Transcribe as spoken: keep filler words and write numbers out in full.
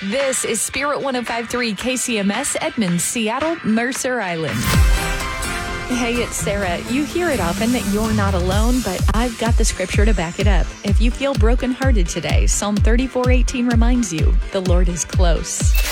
This is Spirit one oh five point three K C M S, Edmond, Seattle, Mercer Island. Hey, it's Sarah. You hear it often that you're not alone, but I've got the scripture to back it up. If you feel brokenhearted today, Psalm thirty-four eighteen reminds you, the Lord is close.